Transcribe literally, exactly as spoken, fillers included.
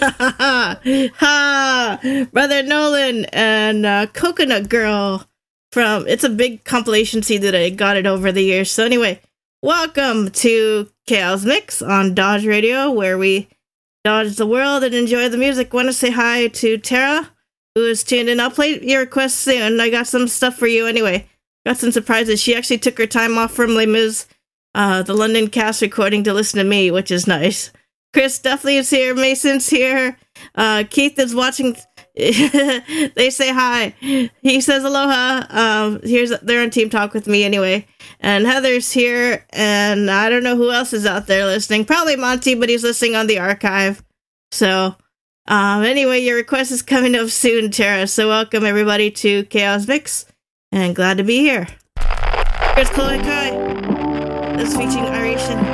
ha! Brother Nolan and uh, Coconut Girl from, it's a big compilation C D that I got it over the years. So anyway, welcome to Chaos Mix on Dodge Radio, where we dodge the world and enjoy the music. Want to say hi to Tara, who is tuned in. I'll play your request soon. I got some stuff for you anyway. Got some surprises. She actually took her time off from Les Mis, uh, the London cast recording, to listen to me, which is nice. Chris Duffley is here. Mason's here. Uh, Keith is watching. They say hi. He says aloha. Um, here's they're on Team Talk with me anyway. And Heather's here. And I don't know who else is out there listening. Probably Monty, but he's listening on the archive. So um, anyway, your request is coming up soon, Tara. So welcome everybody to Chaos Mix. And glad to be here. Here's Chloe Kai. This featuring Irishan.